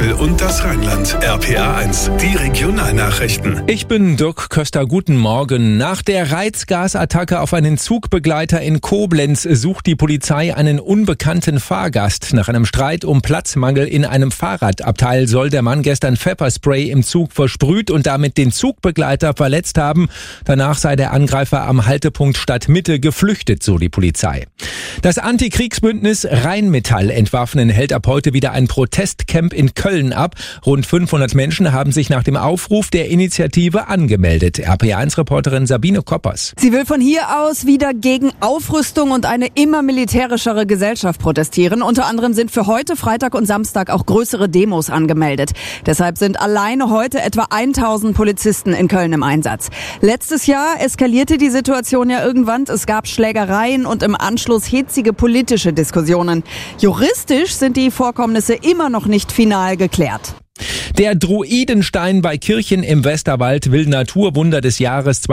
Eifel und das Rheinland. RPA1, die Regionalnachrichten. Ich bin Dirk Köster, guten Morgen. Nach der Reizgasattacke auf einen Zugbegleiter in Koblenz sucht die Polizei einen unbekannten Fahrgast. Nach einem Streit um Platzmangel in einem Fahrradabteil soll der Mann gestern Pfefferspray im Zug versprüht und damit den Zugbegleiter verletzt haben. Danach sei der Angreifer am Haltepunkt Stadtmitte geflüchtet, so die Polizei. Das Antikriegsbündnis Rheinmetall Entwaffnen hält ab heute wieder ein Protestcamp in Köln ab. Rund 500 Menschen haben sich nach dem Aufruf der Initiative angemeldet. RPA1-Reporterin Sabine Koppers. Sie will von hier aus wieder gegen Aufrüstung und eine immer militärischere Gesellschaft protestieren. Unter anderem sind für heute, Freitag und Samstag auch größere Demos angemeldet. Deshalb sind alleine heute etwa 1000 Polizisten in Köln im Einsatz. Letztes Jahr eskalierte die Situation ja irgendwann. Es gab Schlägereien und im Anschluss hitzige politische Diskussionen. Juristisch sind die Vorkommnisse immer noch nicht final geklärt. Der Druidenstein bei Kirchen im Westerwald will Naturwunder des Jahres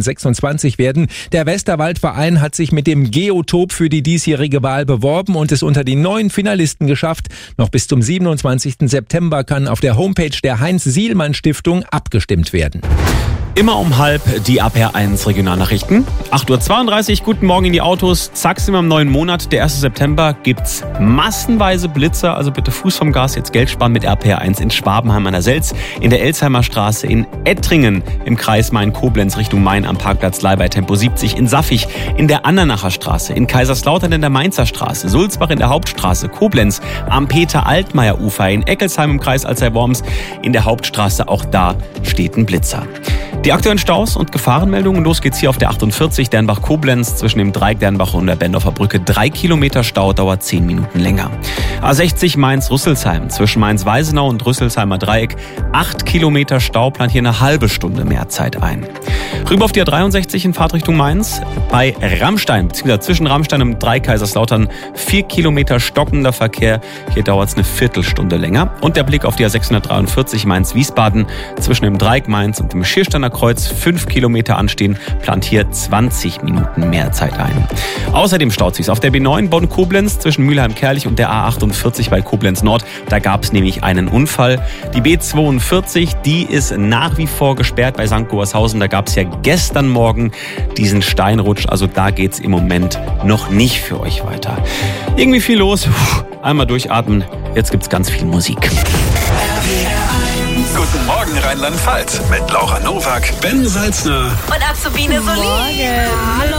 2026 werden. Der Westerwaldverein hat sich mit dem Geotop für die diesjährige Wahl beworben und es unter die 9 Finalisten geschafft. Noch bis zum 27. September kann auf der Homepage der Heinz-Sielmann-Stiftung abgestimmt werden. Immer um halb die RPA1 Regionalnachrichten. 8.32 Uhr, guten Morgen in die Autos. Zack, sind wir im neuen Monat. Der 1. September gibt's massenweise Blitzer. Also bitte Fuß vom Gas, jetzt Geld sparen mit RPA1 in Schwabenheim an der Selz, in der Elsheimer Straße, in Ettringen im Kreis Main-Koblenz Richtung Main am Parkplatz Leih bei Tempo 70, in Saffig, in der Andernacher Straße, in Kaiserslautern in der Mainzer Straße, Sulzbach in der Hauptstraße, Koblenz am Peter-Altmaier-Ufer, in Eckelsheim im Kreis Alzey-Worms, in der Hauptstraße, auch da steht ein Blitzer. Die aktuellen Staus und Gefahrenmeldungen. Los geht's hier auf der 48 Dernbach-Koblenz zwischen dem Dreieck Dernbach und der Bendorfer Brücke. 3 Kilometer Stau, dauert 10 Minuten länger. A60 Mainz-Rüsselsheim zwischen Mainz-Weisenau und Rüsselsheimer Dreieck. 8 Kilometer Stau, plant hier eine halbe Stunde mehr Zeit ein. Rüber auf die A63 in Fahrtrichtung Mainz. Bei Rammstein, beziehungsweise zwischen Rammstein und Kaiserslautern 4 Kilometer stockender Verkehr. Hier dauert's eine Viertelstunde länger. Und der Blick auf die A643 Mainz-Wiesbaden zwischen dem Dreieck Mainz und dem Schiersteiner Kreuz 5 Kilometer anstehen, plant hier 20 Minuten mehr Zeit ein. Außerdem staut sich's auf der B9 Bonn-Koblenz zwischen Mülheim-Kerlich und der A48 bei Koblenz Nord. Da gab's nämlich einen Unfall. Die B42, die ist nach wie vor gesperrt bei St. Goarshausen. Da gab's ja gestern Morgen diesen Steinrutsch. Also da geht's im Moment noch nicht für euch weiter. Irgendwie viel los. Einmal durchatmen. Jetzt gibt's ganz viel Musik. Guten Morgen Rheinland-Pfalz mit Laura Nowak, Ben Salzner und Azubine Solin. Hallo.